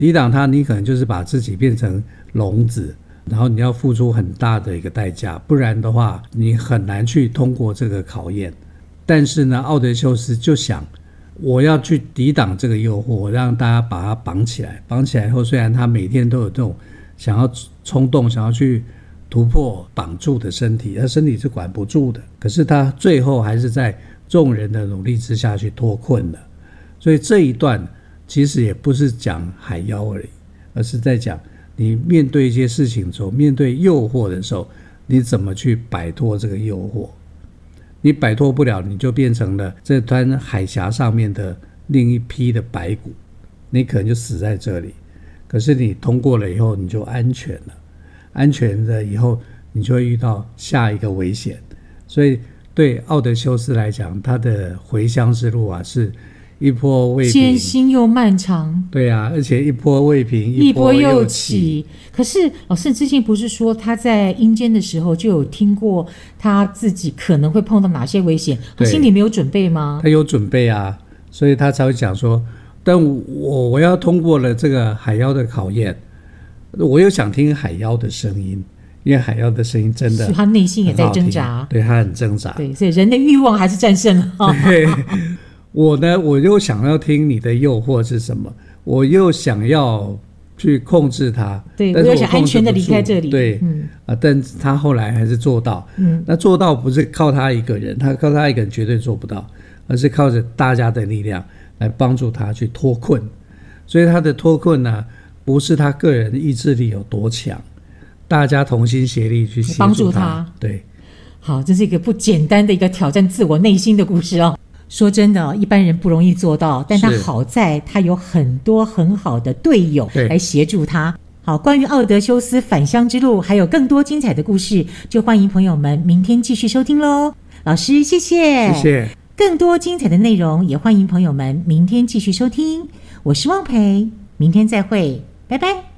抵挡它，你可能就是把自己变成聋子，然后你要付出很大的一个代价，不然的话你很难去通过这个考验。但是呢，奥德修斯就想，我要去抵挡这个诱惑，让大家把他绑起来。绑起来以后，虽然他每天都有这种想要冲动，想要去突破绑住的身体，他身体是管不住的，可是他最后还是在众人的努力之下去脱困了。所以这一段其实也不是讲海妖而已，而是在讲你面对一些事情的时候，面对诱惑的时候，你怎么去摆脱这个诱惑。你摆脱不了，你就变成了这滩海峡上面的另一批的白骨，你可能就死在这里。可是你通过了以后，你就安全了，安全了以后，你就会遇到下一个危险。所以对奥德修斯来讲，他的回乡之路啊，是一波未平， 艰辛又漫长。 对啊，而且一波未平， 一波又起。可是老师之前不是说他在阴间的时候就有听过他自己可能会碰到哪些危险，他心里没有准备吗？ 他有准备啊，所以他才会讲说，但我要通过了这个海妖的考验，我又想听海妖的声音，因为海妖的声音真的， 他内心也在挣扎， 对，他很挣扎， 对，所以人的欲望还是战胜了。 对，我呢，我又想要听你的诱惑是什么，我又想要去控制它， 对，我又想安全的离开这里， 对，但他后来还是做到，那做到不是靠他一个人，他靠他一个人绝对做不到，而是靠着大家的力量来帮助他去脱困。所以他的脱困呢，不是他个人的意志力有多强，大家同心协力去协助帮助他。 对， 好，这是一个不简单的一个挑战自我内心的故事哦。说真的，一般人不容易做到，但他好在他有很多很好的队友来协助他。好，关于奥德修斯返乡之路还有更多精彩的故事，就欢迎朋友们明天继续收听咯。老师谢谢， 谢谢。 更多精彩的内容也欢迎朋友们明天继续收听。我是汪培，明天再会，拜拜。